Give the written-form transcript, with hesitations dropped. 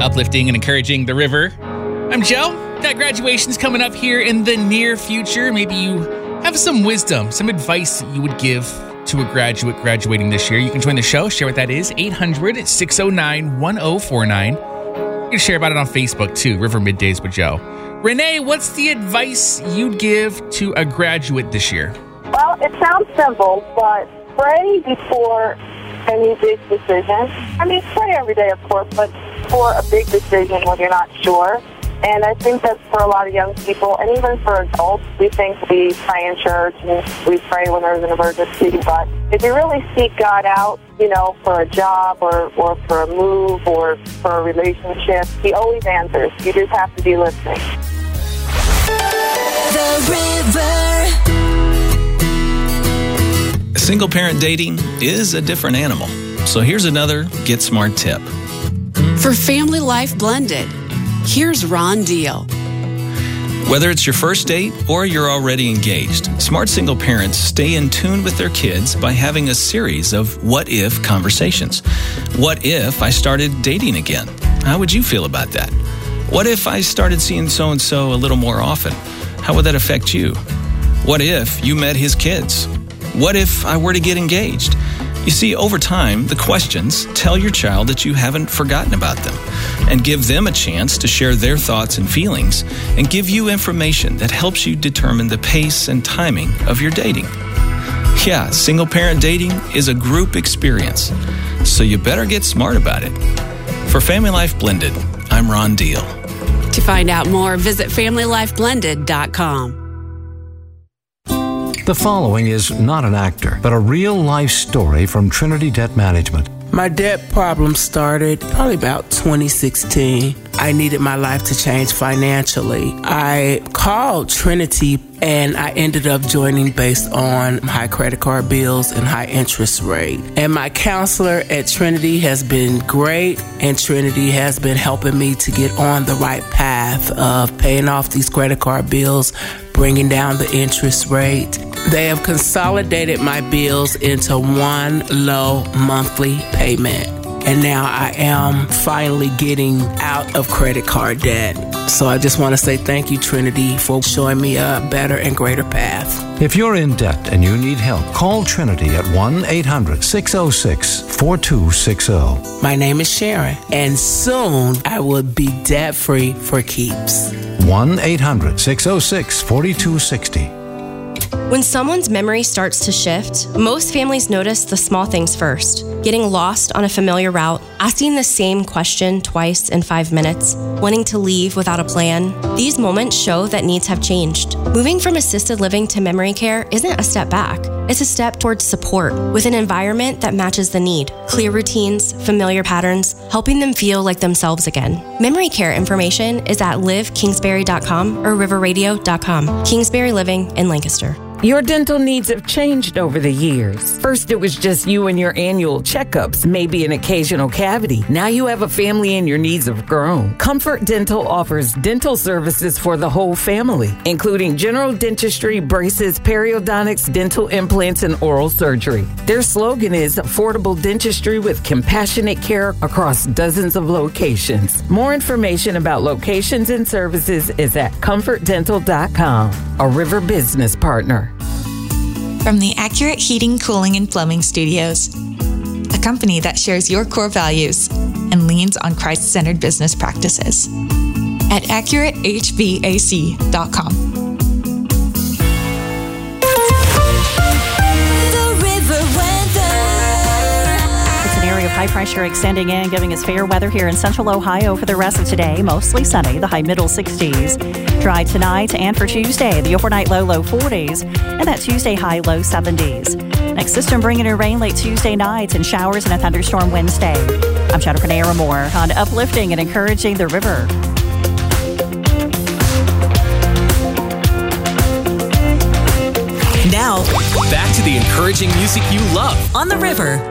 uplifting and encouraging the river. I'm Joe. Got graduations coming up here in the near future. Maybe you have some wisdom, some advice that you would give to a graduate graduating this year. You can join the show, share what that is, 800-609-1049. You can share about it on Facebook too, River Middays with Joe. Renee, what's the advice you'd give to a graduate this year? Well, it sounds simple, but pray before any big decision. I mean, pray every day, of course, but for a big decision when you're not sure. And I think that's for a lot of young people, and even for adults. We think we pray in church and we pray when there's an emergency, but if you really seek God out, for a job or for a move or for a relationship, He always answers. You just have to be listening. The River. Single-parent dating is a different animal. So here's another Get Smart tip. For Family Life Blended, here's Ron Deal. Whether it's your first date or you're already engaged, smart single parents stay in tune with their kids by having a series of what-if conversations. What if I started dating again? How would you feel about that? What if I started seeing so-and-so a little more often? How would that affect you? What if you met his kids? What if I were to get engaged? You see, over time, the questions tell your child that you haven't forgotten about them and give them a chance to share their thoughts and feelings and give you information that helps you determine the pace and timing of your dating. Yeah, single-parent dating is a group experience, so you better get smart about it. For Family Life Blended, I'm Ron Deal. To find out more, visit FamilyLifeBlended.com. The following is not an actor, but a real-life story from Trinity Debt Management. My debt problem started probably about 2016. I needed my life to change financially. I called Trinity and I ended up joining based on high credit card bills and high interest rate. And my counselor at Trinity has been great, and Trinity has been helping me to get on the right path of paying off these credit card bills, bringing down the interest rate. They have consolidated my bills into one low monthly payment. And now I am finally getting out of credit card debt. So I just want to say thank you, Trinity, for showing me a better and greater path. If you're in debt and you need help, call Trinity at 1-800-606-4260. My name is Sharon, and soon I will be debt-free for keeps. 1-800-606-4260. When someone's memory starts to shift, most families notice the small things first. Getting lost on a familiar route, asking the same question twice in 5 minutes, wanting to leave without a plan. These moments show that needs have changed. Moving from assisted living to memory care isn't a step back. It's a step towards support with an environment that matches the need. Clear routines, familiar patterns, helping them feel like themselves again. Memory care information is at livekingsbury.com or riverradio.com. Kingsbury Living in Lancaster. Your dental needs have changed over the years. First, it was just you and your annual checkups, maybe an occasional cavity. Now you have a family and your needs have grown. Comfort Dental offers dental services for the whole family, including general dentistry, braces, periodontics, dental implants, and oral surgery. Their slogan is affordable dentistry with compassionate care across dozens of locations. More information about locations and services is at comfortdental.com, a River business partner. From the Accurate Heating, Cooling, and Plumbing Studios, a company that shares your core values and leans on Christ-centered business practices. At AccurateHVAC.com. Of high pressure extending in, giving us fair weather here in central Ohio for the rest of today. Mostly sunny, the high middle 60s. Dry tonight and for Tuesday, the overnight low 40s, and that Tuesday high low 70s. Next system bringing in rain late Tuesday night and showers and a thunderstorm Wednesday. I'm Jennifer Naramore on Uplifting and Encouraging the River. Now, back to the encouraging music you love on the River.